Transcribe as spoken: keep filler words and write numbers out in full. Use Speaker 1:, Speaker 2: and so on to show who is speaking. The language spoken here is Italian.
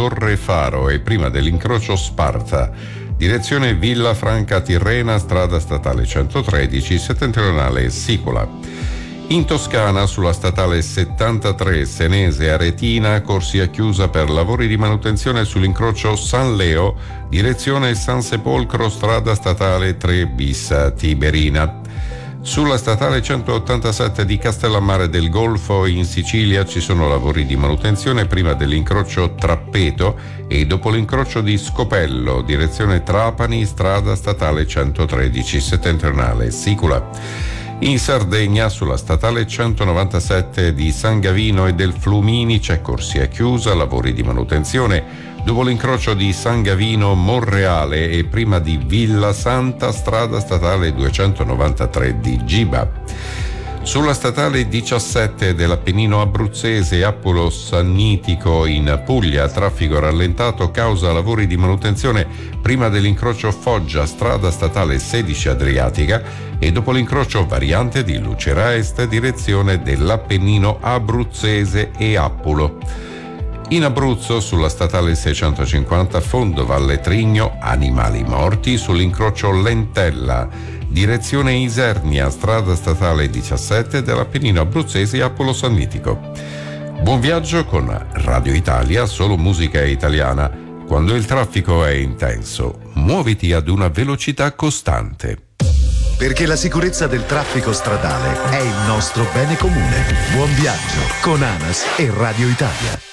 Speaker 1: Torrefaro e prima dell'incrocio Sparta. Direzione Villa Franca Tirrena, strada statale centotredici, settentrionale Sicola. In Toscana, sulla statale settantatré Senese Aretina, corsia chiusa per lavori di manutenzione sull'incrocio San Leo, direzione San Sepolcro, strada statale tre bis Tiberina. Sulla statale centottantasette di Castellammare del Golfo in Sicilia ci sono lavori di manutenzione prima dell'incrocio Trappeto e dopo l'incrocio di Scopello, direzione Trapani, strada statale centotredici settentrionale Sicula. In Sardegna, sulla statale centonovantasette di San Gavino e del Flumini c'è corsia chiusa, lavori di manutenzione dopo l'incrocio di San Gavino Monreale e prima di Villa Santa, strada statale duecentonovantatré di Giba. Sulla statale diciassette dell'Appennino abruzzese Appolo Sannitico in Puglia, traffico rallentato causa lavori di manutenzione prima dell'incrocio Foggia, strada statale sedici Adriatica e dopo l'incrocio variante di Lucera Est, direzione dell'Appennino abruzzese e Appulo. In Abruzzo, sulla statale seicentocinquanta Fondo Valle Trigno, animali morti sull'incrocio Lentella, direzione Isernia, strada statale diciassette dell'Appennino abruzzese e Appolo Sannitico. Buon viaggio con Radio Italia, solo musica italiana. Quando il traffico è intenso, muoviti ad una velocità costante.
Speaker 2: Perché la sicurezza del traffico stradale è il nostro bene comune. Buon viaggio con ANAS e Radio Italia.